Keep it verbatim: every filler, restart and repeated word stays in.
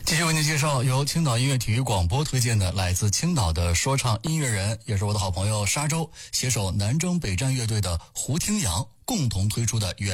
继续为您介绍由青岛音乐体育广播推荐的来自青岛的说唱音乐人，也是我的好朋友沙洲，携手南征北战乐队的胡听阳共同推出的原